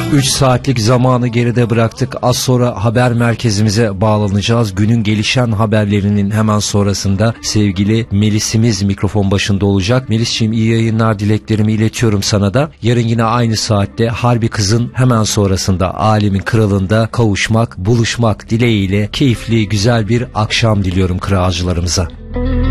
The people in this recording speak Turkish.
3 saatlik zamanı geride bıraktık. Az sonra haber merkezimize bağlanacağız. Günün gelişen haberlerinin hemen sonrasında sevgili Melis'imiz mikrofon başında olacak. Melis'ciğim, iyi yayınlar dileklerimi iletiyorum sana da. Yarın yine aynı saatte Harbi Kız'ın hemen sonrasında Alemin Kralı'nda kavuşmak, buluşmak dileğiyle keyifli, güzel bir akşam diliyorum kralcılarımıza.